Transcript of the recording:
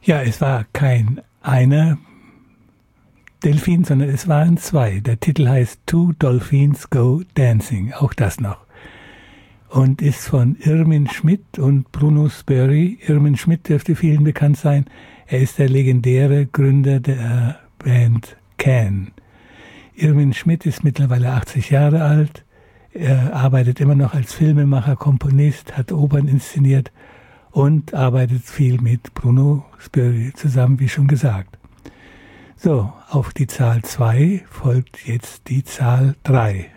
Ja, es war kein einer Delfin, sondern es waren zwei. Der Titel heißt Two Dolphins Go Dancing, auch das noch. Und ist von Irmin Schmidt und Bruno Spurry. Irmin Schmidt dürfte vielen bekannt sein. Er ist der legendäre Gründer der Band Can. Irmin Schmidt ist mittlerweile 80 Jahre alt. Er arbeitet immer noch als Filmemacher, Komponist, hat Opern inszeniert und arbeitet viel mit Bruno Spurry zusammen, wie schon gesagt. So, auf die Zahl 2 folgt jetzt die Zahl 3.